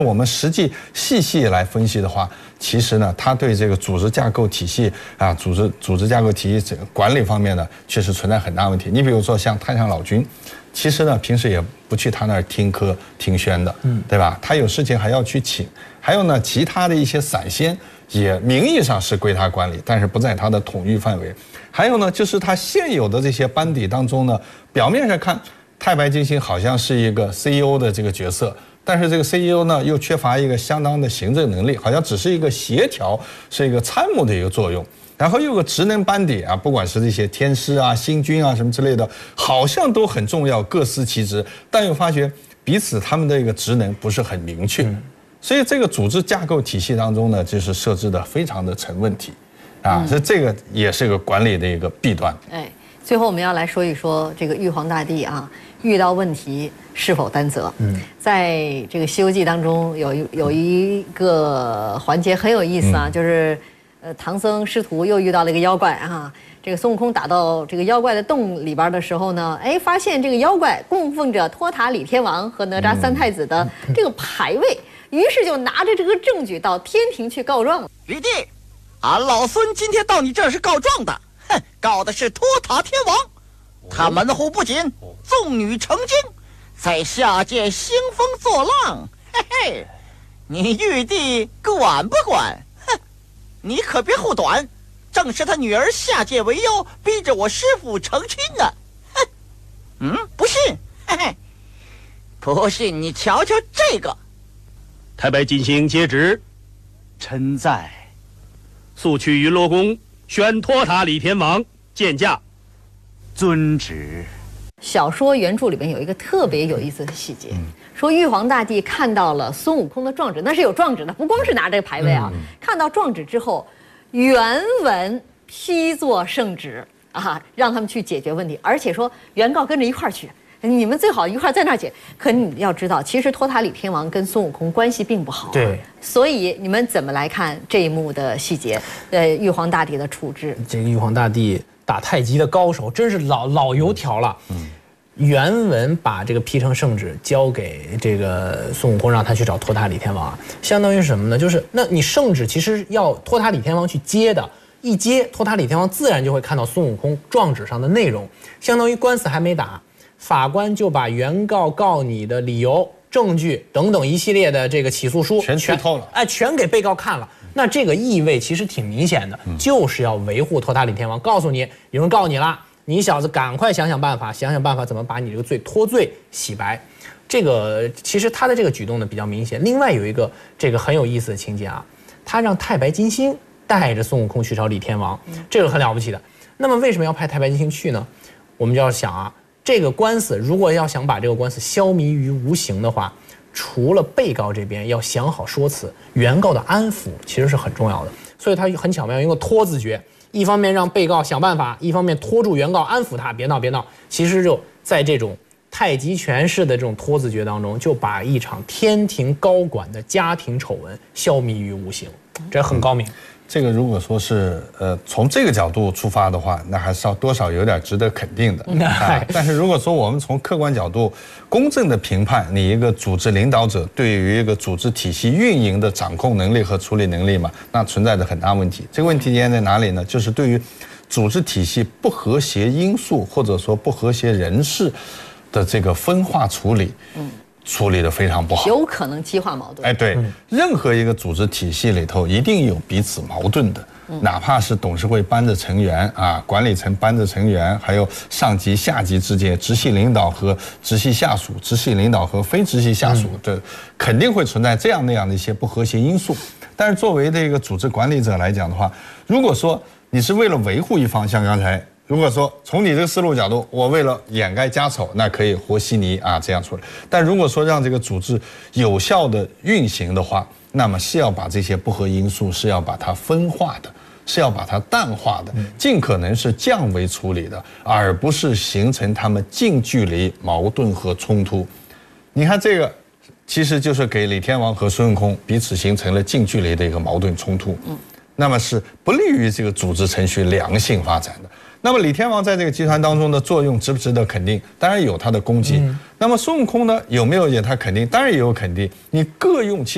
我们实际细来分析的话，其实呢，它对这个组织架构体系啊，组织架构体系这个管理方面呢，确实存在很大问题。你比如说像太上老君，其实呢，平时也不去他那儿听课听宣的，对吧？他有事情还要去请。还有呢，其他的一些散仙也名义上是归他管理，但是不在他的统御范围。还有呢，就是他现有的这些班底当中呢，表面上看太白金星好像是一个 CEO 的这个角色。但是这个 CEO 呢，又缺乏一个相当的行政能力，好像只是一个协调，是一个参谋的一个作用。然后又有个职能班底啊，不管是这些天师啊、星君啊什么之类的，好像都很重要，各司其职，但又发觉彼此他们的一个职能不是很明确。所以这个组织架构体系当中呢，就是设置的非常的成问题，啊，所以这个也是个管理的一个弊端。 哎，最后我们要来说一说这个玉皇大帝啊。遇到问题是否担责？在这个《西游记》当中有一个环节很有意思啊，就是唐僧师徒又遇到了一个妖怪啊。这个孙悟空打到这个妖怪的洞里边的时候呢，哎，发现这个妖怪供奉着托塔李天王和哪吒三太子的这个牌位，于是就拿着这个证据到天庭去告状了。 玉帝，俺老孙今天到你这儿是告状的，哼，告的是托塔天王。他门户不仅，纵女成精，在下界兴风作浪，嘿嘿，你玉帝管不管？哼，你可别护短，正是他女儿下界为妖，逼着我师父成亲呢。哼，不信？嘿嘿，不信你瞧瞧这个。 太白金星接旨， 臣在。 速去云罗宫宣托塔李天王见驾。 遵旨。 小说原著里面有一个特别有意思的细节，说玉皇大帝看到了孙悟空的状纸，那是有状纸的，不光是拿这个牌位啊。看到状纸之后，原文批作圣旨啊，让他们去解决问题，而且说原告跟着一块儿去，你们最好一块儿在那儿解。可你要知道，其实托塔李天王跟孙悟空关系并不好， 对。 所以你们怎么来看这一幕的细节？玉皇大帝的处置， 这个玉皇大帝。打太极的高手，真是老油条了。原文把这个批成圣旨交给这个孙悟空，让他去找托塔李天王，相当于是什么呢？就是那你圣旨其实要托塔李天王去接的，一接托塔李天王自然就会看到孙悟空状纸上的内容，相当于官司还没打，法官就把原告告你的理由、证据等等一系列的这个起诉书全剧透了， 哎，全给被告看了。那这个意味其实挺明显的，就是要维护托塔李天王，告诉你有人告你了，你小子赶快想想办法怎么把你这个罪脱罪洗白。这个其实他的这个举动呢比较明显。另外有一个这个很有意思的情节啊，他让太白金星带着孙悟空去找李天王，这个很了不起的。那么为什么要派太白金星去呢？我们就要想啊，这个官司如果要想把这个官司消弭于无形的话，除了被告这边要想好说辞，原告的安抚其实是很重要的，所以他很巧妙用一个拖字诀，一方面让被告想办法，一方面拖住原告安抚他，别闹别闹。其实就在这种太极拳式的这种拖字诀当中，就把一场天庭高管的家庭丑闻消弭于无形，这很高明。 这个如果说是从这个角度出发的话，那还是要多少有点值得肯定的。但是如果说我们从客观角度公正的评判你一个组织领导者对于一个组织体系运营的掌控能力和处理能力嘛，那存在着很大问题。这个问题点在哪里呢？就是对于组织体系不和谐因素或者说不和谐人士的这个分化处理。处理得非常不好， 有可能激化矛盾。 哎，对，任何一个组织体系里头一定有彼此矛盾的，哪怕是董事会班子成员啊，管理层班子成员，还有上级下级之间，直系领导和直系下属，直系领导和非直系下属的，肯定会存在这样那样的一些不和谐因素。但是作为这个组织管理者来讲的话，如果说你是为了维护一方，像刚才。如果说从你这个思路角度，我为了掩盖家丑，那可以和稀泥啊这样处理。但如果说让这个组织有效的运行的话，那么是要把这些不合因素是要把它分化的，是要把它淡化的，尽可能是降维处理的，而不是形成他们近距离矛盾和冲突。你看这个，其实就是给李天王和孙悟空彼此形成了近距离的一个矛盾冲突。那么是不利于这个组织程序良性发展的。那么李天王在这个集团当中的作用值不值得肯定？当然有他的功绩。那么孙悟空呢，有没有他肯定？当然也有肯定。你各用其